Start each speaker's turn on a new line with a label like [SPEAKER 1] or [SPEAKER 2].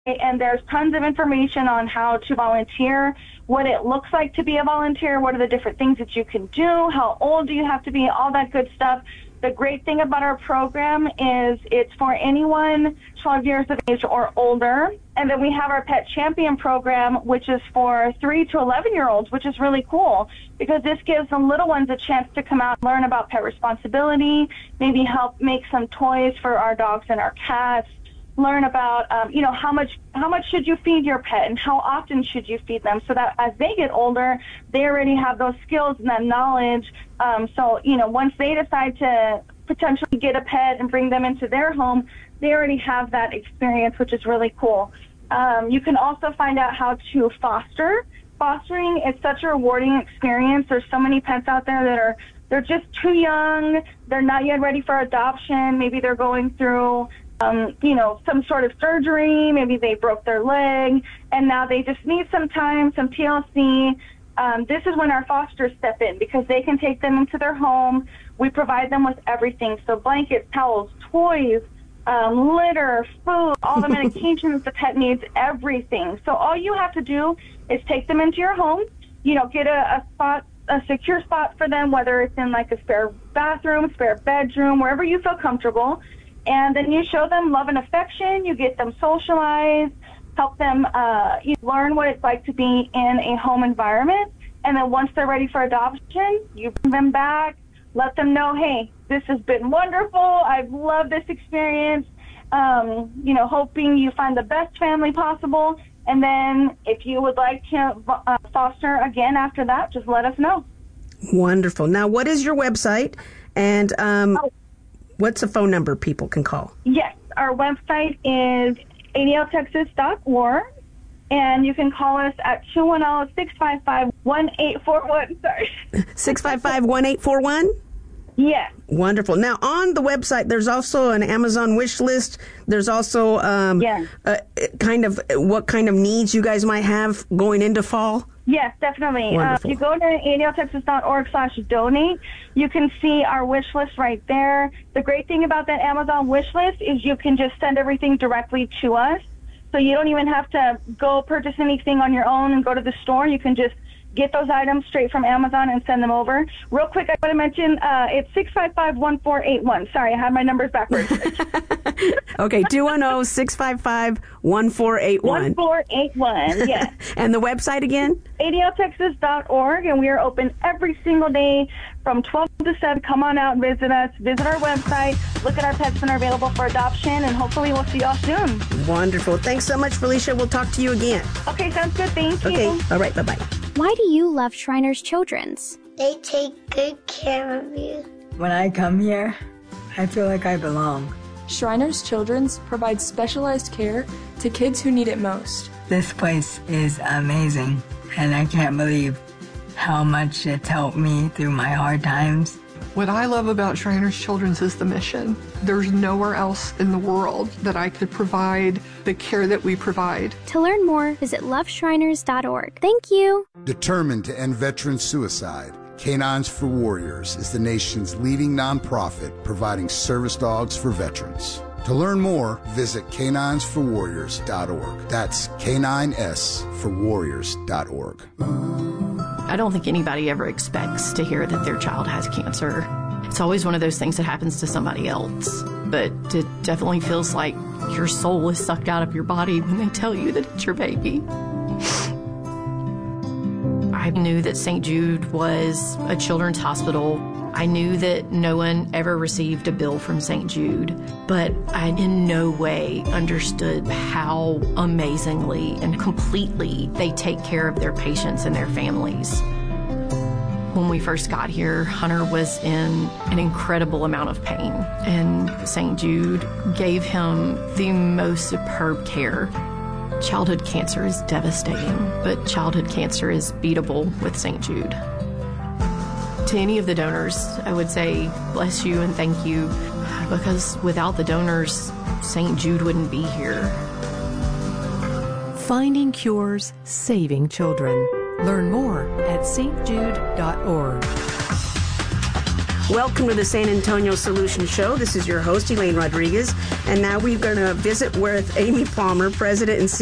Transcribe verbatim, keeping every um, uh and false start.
[SPEAKER 1] And there's tons of information on how to volunteer, what it looks like to be a volunteer, what are the different things that you can do, how old do you have to be, all that good stuff. The great thing about our program is it's for anyone twelve years of age or older. And then we have our Pet Champion program, which is for three to eleven-year-olds, which is really cool because this gives the little ones a chance to come out and learn about pet responsibility, maybe help make some toys for our dogs and our cats, learn about, um, you know, how much how much should you feed your pet and how often should you feed them so that as they get older, they already have those skills and that knowledge. Um, so, you know, once they decide to potentially get a pet and bring them into their home, they already have that experience, which is really cool. Um, you can also find out how to foster. Fostering is such a rewarding experience. There's so many pets out there that are they're just too young. They're not yet ready for adoption. Maybe they're going through Um, you know, some sort of surgery, maybe they broke their leg, and now they just need some time, some T L C. Um, this is when our fosters step in because they can take them into their home. We provide them with everything, so blankets, towels, toys, um, litter, food, all the medications the pet needs, everything. So all you have to do is take them into your home, you know, get a, a spot, a secure spot for them, whether it's in like a spare bathroom, spare bedroom, wherever you feel comfortable. And then you show them love and affection, you get them socialized, help them uh, you learn what it's like to be in a home environment. And then once they're ready for adoption, you bring them back, let them know, hey, this has been wonderful, I've loved this experience, um, you know, hoping you find the best family possible. And then if you would like to uh, foster again after that, just let us know.
[SPEAKER 2] Wonderful. Now, what is your website? And um, oh. what's a phone number people can call?
[SPEAKER 1] Yes, our website is A D L Texas dot org, and you can call us at two one zero, six five five, one eight four one. Sorry.
[SPEAKER 2] six five five, one eight four one?
[SPEAKER 1] Yes.
[SPEAKER 2] Wonderful. Now, on the website, there's also an Amazon wish list. There's also um,
[SPEAKER 1] yes.
[SPEAKER 2] uh, kind of what kind of needs you guys might have going into fall.
[SPEAKER 1] Yes, definitely. Uh, if you go to A D L Texas dot org slash donate, you can see our wish list right there. The great thing about that Amazon wish list is you can just send everything directly to us. So you don't even have to go purchase anything on your own and go to the store. You can just get those items straight from Amazon and send them over. Real quick, I want to mention uh, it's six five five, one four eight one. Sorry, I had my numbers backwards.
[SPEAKER 2] Okay, two one zero, six five five, one four eight one.
[SPEAKER 1] one four eight one, yes.
[SPEAKER 2] And the website again?
[SPEAKER 1] A D L Texas dot org, and we are open every single day from twelve to seven. Come on out and visit us. Visit our website. Look at our pets that are available for adoption, and hopefully we'll see y'all soon.
[SPEAKER 2] Wonderful. Thanks so much, Felicia. We'll talk to you again.
[SPEAKER 1] Okay, sounds good. Thank you.
[SPEAKER 2] Okay, all right, bye-bye.
[SPEAKER 3] Why do you love Shriners Children's?
[SPEAKER 4] They take good care of you.
[SPEAKER 5] When I come here, I feel like I belong.
[SPEAKER 6] Shriners Children's provides specialized care to kids who need it most.
[SPEAKER 5] This place is amazing, and I can't believe how much it's helped me through my hard times.
[SPEAKER 7] What I love about Shriners Children's is the mission. There's nowhere else in the world that I could provide the care that we provide.
[SPEAKER 3] To learn more, visit love shriners dot org. Thank you.
[SPEAKER 8] Determined to end veteran suicide, Canines for Warriors is the nation's leading nonprofit providing service dogs for veterans. To learn more, visit canines for warriors dot org. That's K nine S for warriors dot org.
[SPEAKER 9] I don't think anybody ever expects to hear that their child has cancer. It's always one of those things that happens to somebody else. But it definitely feels like your soul is sucked out of your body when they tell you that it's your baby. I knew that Saint Jude was a children's hospital. I knew that no one ever received a bill from Saint Jude, but I in no way understood how amazingly and completely they take care of their patients and their families. When we first got here, Hunter was in an incredible amount of pain, and Saint Jude gave him the most superb care. Childhood cancer is devastating, but childhood cancer is beatable with Saint Jude. To any of the donors, I would say bless you and thank you, because without the donors, Saint Jude wouldn't be here.
[SPEAKER 10] Finding cures, saving children. Learn more at S T Jude dot org.
[SPEAKER 2] Welcome to the San Antonio Solution Show. This is your host, Elaine Rodriguez. And now we're going to visit with Amy Palmer, President and C